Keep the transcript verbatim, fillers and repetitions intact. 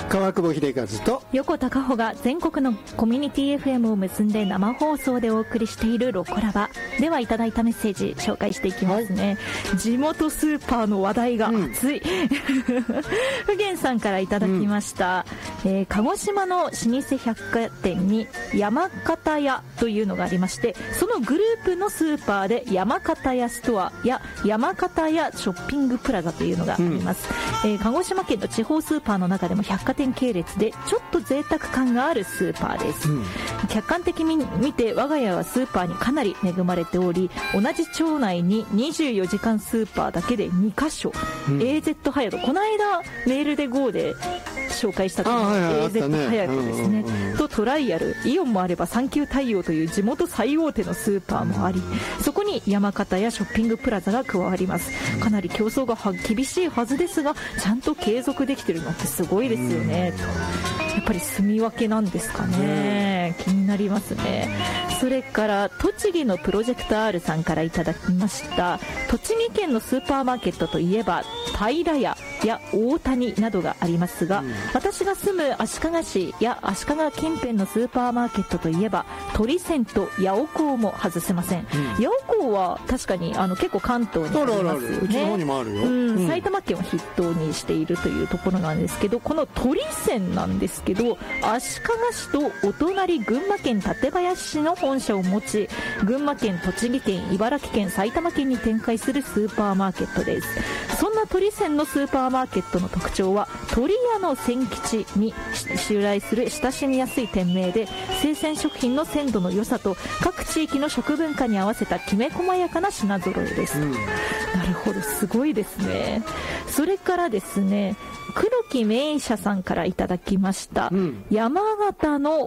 川久保秀和と横田加穂が全国のコミュニティ エフエム を結んで生放送でお送りしているロコラバでは、いただいたメッセージ紹介していきますね、はい、地元スーパーの話題が熱い、うん、ふげんさんからいただきました、うんえー、鹿児島の老舗百貨店に山形屋というのがありまして、そのグループのスーパーで山形屋ストアや山形屋ショッピングプラザというのがあります、うんえー、鹿児島県の地方スーパーの中でも百貨店系列でちょっと贅沢感があるスーパーです、うん、客観的に見て我が家はスーパーにかなり恵まれており、同じ町内ににじゅうよじかんスーパーだけでにか所、うん、エーゼット ハヤト、この間メールで ゴー で紹介したと思う エーゼット ハヤトですね、うんうん、とトライアル、イオンもあればサンキュー太陽という地元最大手のスーパーもあり、そこに山形やショッピングプラザが加わります。かなり競争が厳しいはずですが、ちゃんと継続できてるのってすごいですよね、と。やっぱり住み分けなんですかね、気になりますね。それから栃木のプロジェクト R さんからいただきました。栃木県のスーパーマーケットといえば平屋や大谷などがありますが、うん、私が住む足利市や足利近辺のスーパーマーケットといえば鳥泉と八尾港も外せません、うん、八尾港は確かにあの結構関東にありますよね。 うちの方にもあるよ、 うんうん、 埼玉県を筆頭にしているというところなんですけど、この鳥泉なんですけど、足利市とお隣群馬県館林市の本社を持ち、群馬県、栃木県、茨城県、埼玉県に展開するスーパーマーケットです。そんな鳥泉のスーパーマーケットの特徴は、鳥屋の千吉に襲来する親しみやすい店名で、生鮮食品の鮮度の良さと各地域の食文化に合わせたきめ細やかな品揃えです、うん、なるほど、すごいですね。それからですね、黒木名医者さんからいただきました、うん、山形の